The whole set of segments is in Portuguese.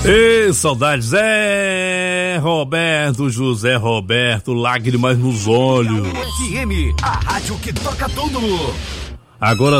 Ei, saudades, Roberto, José Roberto, lágrimas nos olhos. FM, a rádio que toca tudo. Agora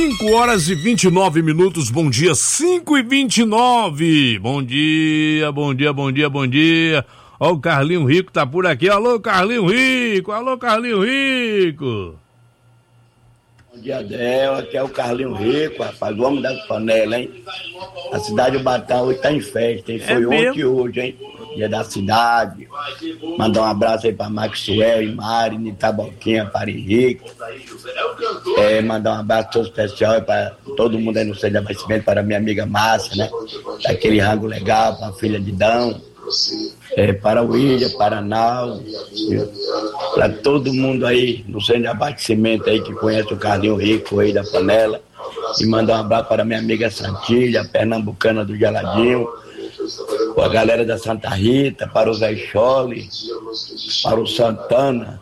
5h29, bom dia, 5h29. Bom dia, bom dia, bom dia, bom dia. Ó, o Carlinho Rico tá por aqui, alô Carlinho Rico, alô Carlinho Rico. Bom dia, Del, aqui é o Carlinho Rico, rapaz, o homem das panelas, hein? A cidade do Batão hoje tá em festa, hein? Foi ontem e hoje, hein? Dia da cidade. Mandar um abraço aí pra Maxwell e Mari, Nitaboquinha, Pari Rico. Mandar um abraço todo especial pra todo mundo aí no centro de abastecimento, para minha amiga Márcia, né? Daquele rango legal, pra filha de Dão. Para o William, para a Nau, para todo mundo aí no centro de abastecimento aí que conhece o Carlinho Rico aí da panela, e mandar um abraço para minha amiga Santilha, pernambucana do Geladinho, para a galera da Santa Rita, para o Zé Chole, para o Santana,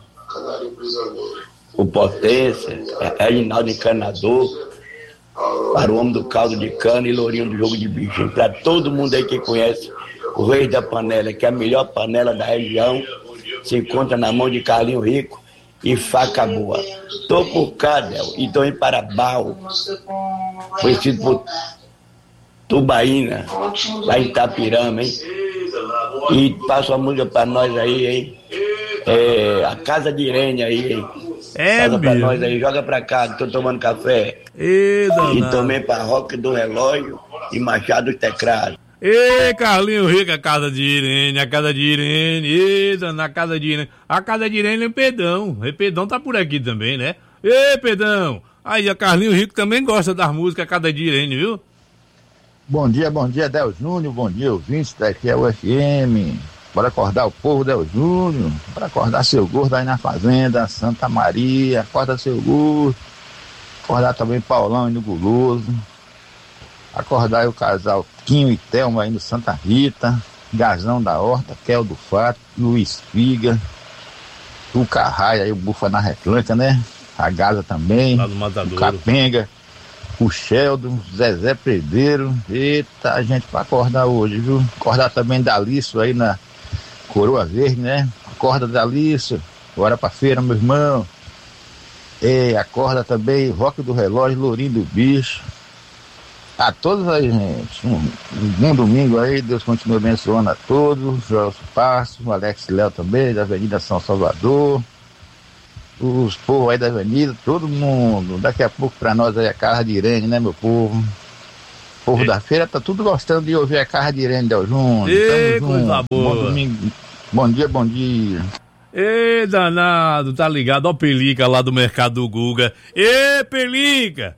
o Potência, Reginaldo Encanador, para o homem do caldo de cana e Lourinho do jogo de bichinho, para todo mundo aí que conhece o Rei da Panela, que é a melhor panela da região, se encontra na mão de Carlinho Rico e Faca Boa. Tô por cá, Del, e tô em Parabal, conhecido por Tubaína, lá em Itapirama, hein? E passa a música pra nós aí, hein? A Casa de Irene aí, hein? Passa pra nós aí, joga pra cá, tô tomando café. E também pra Rock do Relógio e Machado do Teclado. Ei, Carlinho Rico, a casa de Irene, na casa de Irene. A casa de Irene é Pedão. E Pedão tá por aqui também, né? Ei, Pedão. Aí, a Carlinho Rico também gosta das músicas a casa de Irene, viu? Bom dia, Del Júnior. Bom dia, ouvintes daqui é o FM. Bora acordar o povo, Del Júnior. Bora acordar seu gordo aí na fazenda, Santa Maria. Acorda seu gordo. Acordar também Paulão e no Guloso. Acordar aí o casal Quinho e Thelma aí no Santa Rita, Gazão da Horta, Kel do Fato, Luiz Figa, o Carraia aí, o Bufa na Reclândia, né? A Gaza também, o Capenga, o Sheldon, Zezé Pedreiro. Eita, gente, pra acordar hoje, viu? Acordar também Dalício aí na Coroa Verde, né? Acorda Dalício, bora pra feira, meu irmão. Acorda também Rock do Relógio, Lourinho do Bicho. A todos aí, gente, um bom domingo aí, Deus continue abençoando a todos, Joel Passos, o Alex Léo também, da Avenida São Salvador, os povos aí da avenida, todo mundo. Daqui a pouco pra nós aí a Casa de Irene, né, meu povo? O povo da feira tá tudo gostando de ouvir a Casa de Irene, Del Júnior. Coisa boa. Bom domingo, bom dia, bom dia. Ei, danado, tá ligado? Ó o Pelica lá do Mercado do Guga. Ei, Pelica!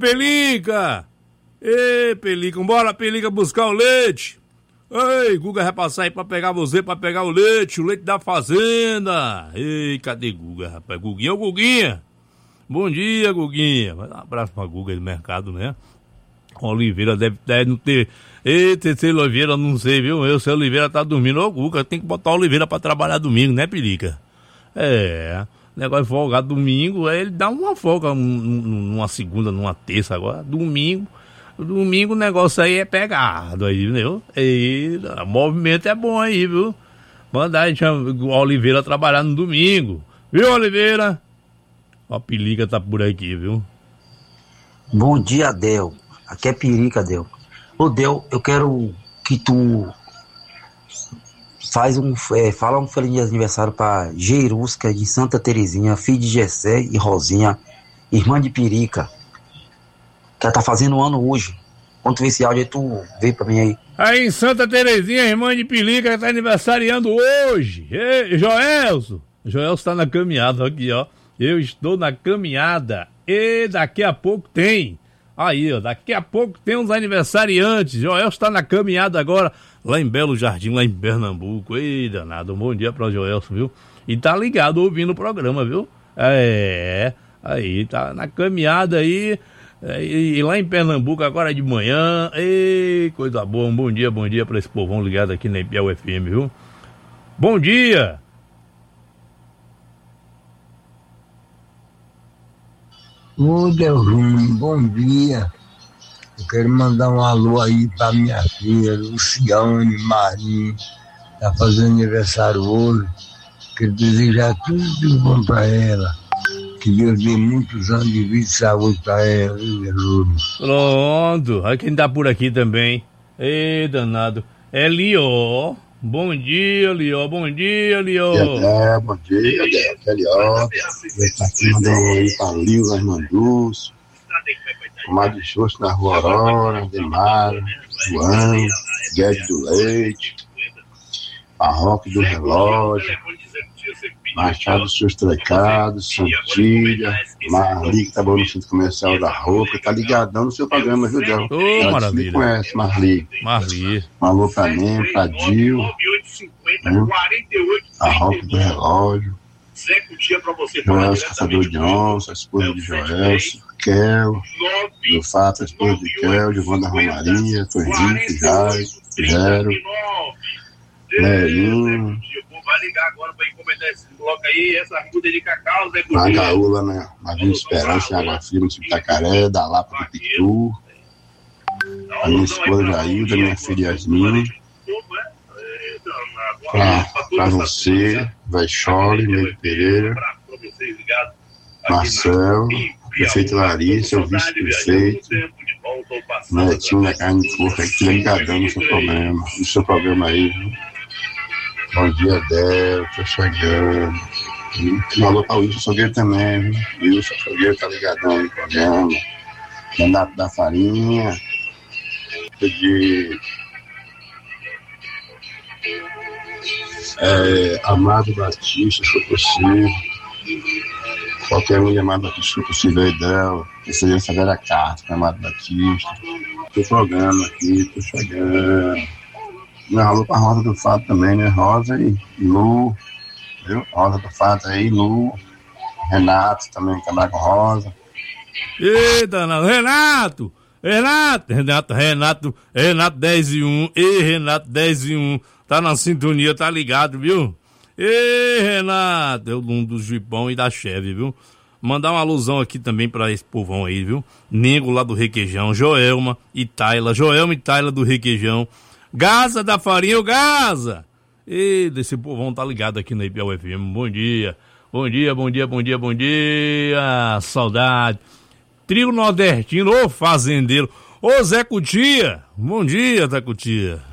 Ei, Pelica, bora, Pelica, buscar o leite. Ei, Guga vai passar aí pra pegar você, pra pegar o leite da fazenda. Ei, cadê Guga, rapaz? Guguinha, ô Guguinha. Bom dia, Guguinha. Um abraço pra Guga do mercado, né? Oliveira deve não ter. Ei, Terceiro Oliveira, não sei, viu? Eu, seu Oliveira tá dormindo. Ô, Guga, tem que botar o Oliveira pra trabalhar domingo, né, Pelica? Negócio de folgar domingo, aí ele dá uma folga numa segunda, numa terça agora. Domingo o negócio aí é pegado aí, entendeu? E o movimento é bom aí, viu? Manda aí o Oliveira trabalhar no domingo. Viu, Oliveira? Ó, a Pelica tá por aqui, viu? Bom dia, Del. Aqui é Pelica, Del. Ô, Del, eu quero que tu fala um feliz aniversário pra Geirusca de Santa Terezinha, filha de Gessé e Rosinha, irmã de Pirica, que ela tá fazendo um ano hoje. Quando tu vê esse áudio aí, tu vê pra mim aí. Aí em Santa Terezinha, irmã de Pirica, tá aniversariando hoje. Ei, Joelso tá na caminhada aqui, ó. Eu estou na caminhada e daqui a pouco tem. Aí, ó, daqui a pouco tem uns aniversariantes. Joelso tá na caminhada agora, lá em Belo Jardim, lá em Pernambuco. Ei, danado, um bom dia pra Joelso, viu? E tá ligado ouvindo o programa, viu? Aí, tá na caminhada aí. E lá em Pernambuco, agora de manhã. Ei, coisa boa, um bom dia pra esse povão ligado aqui na Ipiau FM, viu? Bom dia! Ô, Del Júnior, bom dia. Eu quero mandar um alô aí pra minha filha, Luciane Marinho, tá fazendo aniversário hoje. Quero desejar tudo de bom pra ela. Que Deus dê muitos anos de vida e saúde pra ela, viu, Jesus? Pronto, olha quem tá por aqui também. Ei, danado. É Lió. Bom dia, Lió. Bom dia, Lió. Bom dia, aqui é Lió. Eu tô aqui mandando um aí pra Lio das Mandus, Comadre Xuxa na Rua Aurora, Demara, João, Guedes do Leite, Barroque do Relógio, Machado dos Seus Trecados, Santilha, Marli, que tá bom no centro comercial da Roupa, tá ligadão no seu programa, viu, Del? Ô, maravilha. Você conhece, Marli. Um alô pra mim, pra Dil, a Roupa do Relógio, Joel, caçador de onça, a esposa de Joel, Kel, do Fato, a esposa de Kel, Giovana Romaria, Torrico, Jair, Zero, Lerinho. Vai ligar agora para encomendar esse bloco aí, essa muda de cacau, Zé Coutinho. Magaúla, né? Marina Esperança, em Água Fria, no Itacaré, da Lapa do Pitu. A minha esposa Jailda, minha filha Yasmin. Pra você, Vaixole, Meire Pereira, Marcel, prefeito Larissa, o vice-prefeito, Netinho da Carne de Porco, aqui ligadão no seu programa aí, viu? Bom dia, Del, tô chegando. Um alô pra Wilson Sogueiro também, viu? Wilson Sogueiro tá ligadão no programa. Renato da Farinha. De Amado Batista, se for possível. Qualquer um de Amado Batista, se for possível, aí, Del. Esse aí é Severa Carta, Amado Batista. Tô programa aqui, tô chegando. Um alô pra Rosa do Fato também, né? Rosa e Lu, viu? Rosa do Fato aí, Lu, Renato também, trabalha com Rosa. Eita, não. Renato 10 e 1, Renato 10 e 1, tá na sintonia, tá ligado, viu? Renato, é o dono do Jipão e da Cheve, viu? Mandar uma alusão aqui também pra esse povão aí, viu? Nego lá do Requeijão, Joelma e Taila do Requeijão, Gaza da Farinha, o Gaza! E desse povão tá ligado aqui na IPL FM. Bom dia, saudade. Trio nordestino, ô fazendeiro, ô Zé Cutia. Bom dia, Zé Cutia.